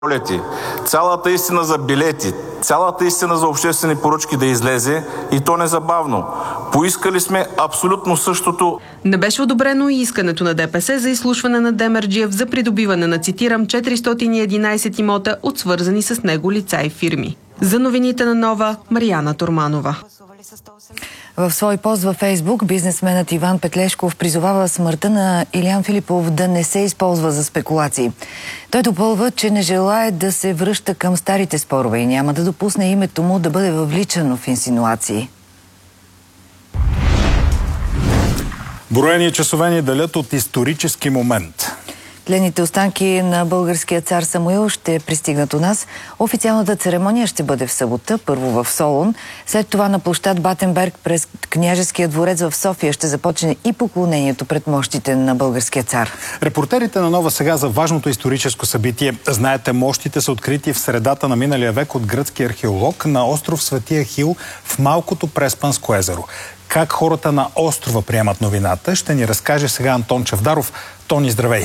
полети, цялата истина за билети, цялата истина за обществени поръчки да излезе и то незабавно. Поискали сме абсолютно същото. Не беше одобрено и искането на ДПС за изслушване на Демерджиев за придобиване на, цитирам, 411 имота от свързани с него лица и фирми. За новините на Нова, Марияна Турманова. В свой пост във Фейсбук бизнесменът Иван Петлешков призовава смъртта на Илиян Филипов да не се използва за спекулации. Той допълва, че не желае да се връща към старите спорове и няма да допусне името му да бъде въвличано в инсинуации. Броени часове ни делят от исторически момент. Тленните останки на българския цар Самуил ще пристигнат у нас. Официалната церемония ще бъде в събота, първо в Солун. След това на площад Батенберг през Княжеския дворец в София ще започне и поклонението пред мощите на българския цар. Репортерите на Нова сега за важното историческо събитие. Знаете, мощите са открити в средата на миналия век от гръцки археолог на остров Свети Ахил в малкото Преспанско езеро. Как хората на острова приемат новината, ще ни разкаже сега Антон Чавдаров. Тони, здравей!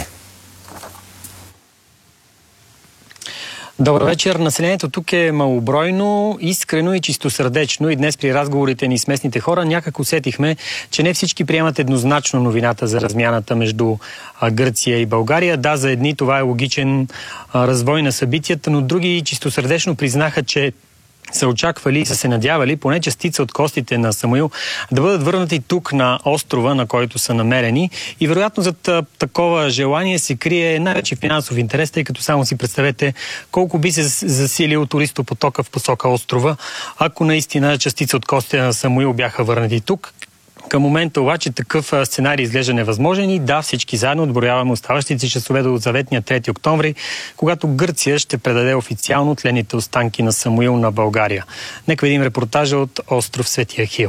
Добър вечер. Населението тук е малобройно, искрено и чистосърдечно и днес при разговорите ни с местните хора някак усетихме, че не всички приемат еднозначно новината за размяната между Гърция и България. Да, за едни това е логичен развой на събитията, но други чистосърдечно признаха, че са очаквали и са се надявали поне частица от костите на Самуил да бъдат върнати тук на острова, на който са намерени. И вероятно зад такова желание се крие най-вече финансов интерес, тъй като само си представете колко би се засилил туристопотока в посока острова, ако наистина частица от костите на Самуил бяха върнати тук. Към момента обаче такъв сценарий изглежда невъзможен и да, всички заедно отброяваме оставащите часове до заветния 3 октомври, когато Гърция ще предаде официално тлените останки на Самуил на България. Нека видим репортажа от остров Свети Ахил.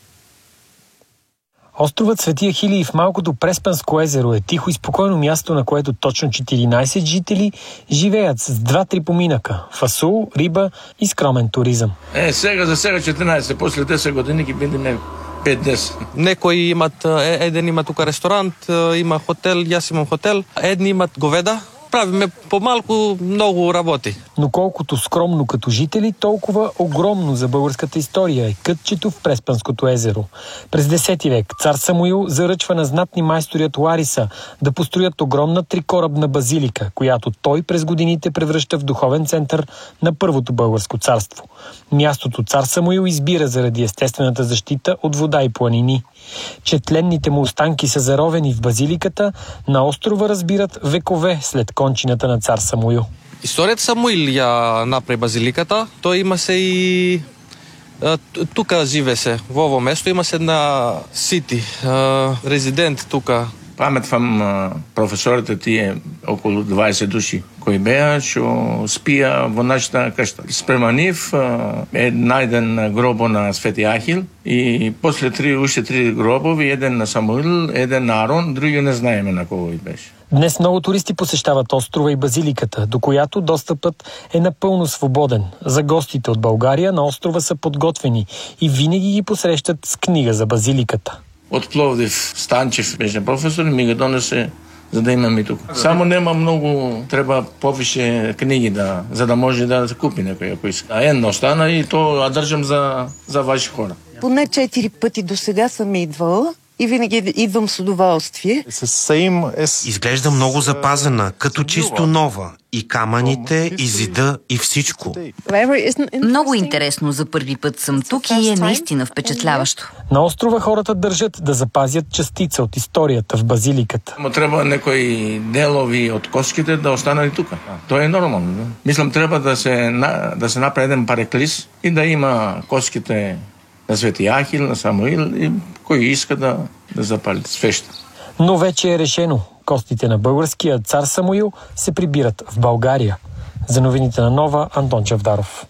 Островът Свети Ахилий в малкото Преспанско езеро е тихо и спокойно място, на което точно 14 жители живеят с 2-3 поминъка – фасул, риба и скромен туризъм. Сега 14, после 10 години ги бидем 5-10. Некои имат, еден има тук ресторант, има хотел, аз имам хотел. Едни имат говеда. Правиме по-малко, много работи. Но колкото скромно като жители, толкова огромно за българската история е кътчето в Преспанското езеро. През 10 век цар Самуил заръчва на знатни майстори от Лариса да построят огромна трикорабна базилика, която той през годините превръща в духовен център на Първото българско царство. Мястото цар Самуил избира заради естествената защита от вода и планини. Че тленните му останки са заровени в базиликата, на острова разбират векове след кончината на цар Самуил. Историята Самуил я направи базиликата. Той има се и... Тук живе се, в ово место. Има се една сити, резидент тук. Паметвам професорите тие около 20 души, кои беа, що спия во нашата къща. Спреманив е найден гробо на Свети Ахил и после още 3 гробови, еден на Самуил, еден на Арон, други не знаеме на кого и беше. Днес много туристи посещават острова и базиликата, до която достъпът е напълно свободен. За гостите от България на острова са подготвени и винаги ги посрещат с книга за базиликата. От Пловдив Станчев беше професор и ми го донесе, за да имаме тук. Само нема много, трябва повече книги, за да може да се купи някой, ако иска. Едно стана и то държам за ваши хора. Поне 4 пъти до сега съм идвала и винаги идвам с удоволствие. Изглежда много запазена, като чисто нова. И камъните, и зида, и всичко. Много интересно, за първи път съм тук и е наистина впечатляващо. На острова хората държат да запазят частица от историята в базиликата. Но трябва някои делови от костките да останали тук. То е нормално. Мислям, трябва да се направи един пареклис и да има костките на Свети Ахил, на Самуил и кой иска да запали свеща. Но вече е решено. Костите на българския цар Самуил се прибират в България. За новините на Нова, Антон Чавдаров.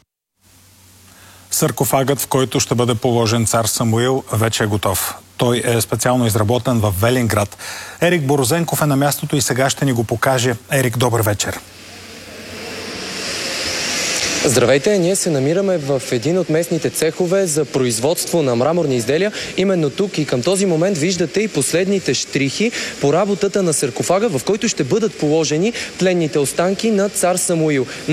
Саркофагът, в който ще бъде положен цар Самуил, вече е готов. Той е специално изработен в Велинград. Ерик Борозенков е на мястото и сега ще ни го покаже. Ерик, добър вечер. Здравейте, ние се намираме в един от местните цехове за производство на мраморни изделия. Именно тук и към този момент виждате и последните щрихи по работата на саркофага, в който ще бъдат положени тленните останки на цар Самуил.